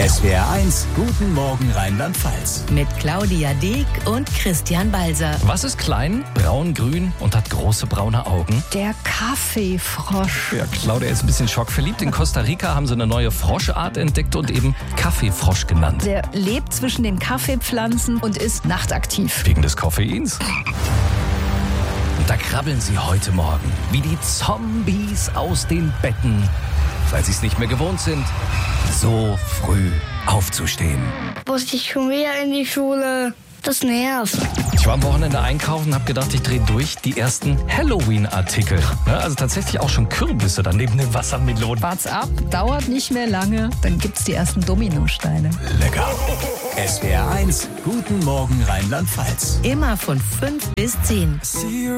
SWR1, Guten Morgen Rheinland-Pfalz. Mit Claudia Deek und Christian Balser. Was ist klein, braun-grün und hat große braune Augen? Der Kaffeefrosch. Ja, Claudia ist ein bisschen schockverliebt. In Costa Rica haben sie eine neue Froschart entdeckt und eben Kaffeefrosch genannt. Der lebt zwischen den Kaffeepflanzen und ist nachtaktiv. Wegen des Koffeins. Und da krabbeln sie heute Morgen wie die Zombies aus den Betten, weil sie es nicht mehr gewohnt sind, so früh aufzustehen. Muss ich schon wieder in die Schule? Das nervt. Ich war am Wochenende einkaufen und habe gedacht, ich drehe durch die ersten Halloween-Artikel. Ja, also tatsächlich auch schon Kürbisse dann neben den Wassermelonen. Wart's ab, dauert nicht mehr lange, dann gibt's die ersten Dominosteine. Lecker. SWR1, Guten Morgen Rheinland-Pfalz. Immer von 5 bis 10.